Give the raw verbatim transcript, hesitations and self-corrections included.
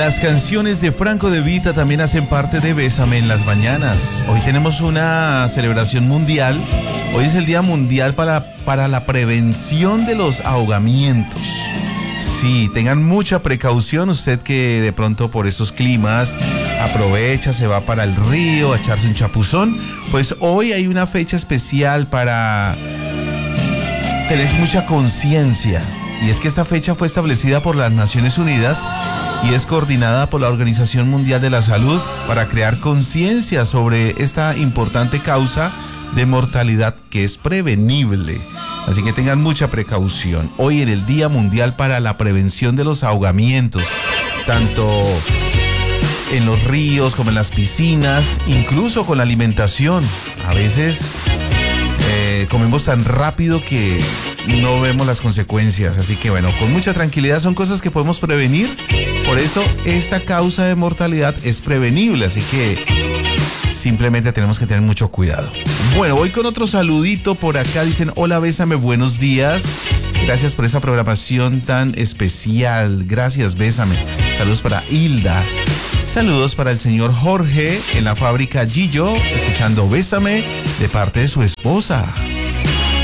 Las canciones de Franco De Vita también hacen parte de Bésame en las mañanas. Hoy tenemos una celebración mundial. Hoy es el Día Mundial para, para la prevención de los ahogamientos. Sí, tengan mucha precaución. Usted que de pronto por estos climas aprovecha, se va para el río a echarse un chapuzón. Pues hoy hay una fecha especial para tener mucha conciencia. Y es que esta fecha fue establecida por las Naciones Unidas y es coordinada por la Organización Mundial de la Salud para crear conciencia sobre esta importante causa de mortalidad que es prevenible. Así que tengan mucha precaución. Hoy en el Día Mundial para la Prevención de los Ahogamientos, tanto en los ríos como en las piscinas, incluso con la alimentación. A veces eh, comemos tan rápido que no vemos las consecuencias. Así que bueno, con mucha tranquilidad, son cosas que podemos prevenir. Por eso esta causa de mortalidad es prevenible, así que simplemente tenemos que tener mucho cuidado. Bueno, voy con otro saludito por acá. Dicen, hola, Bésame, buenos días. Gracias por esa programación tan especial. Gracias, Bésame. Saludos para Hilda. Saludos para el señor Jorge en la fábrica Gillo, escuchando Bésame de parte de su esposa.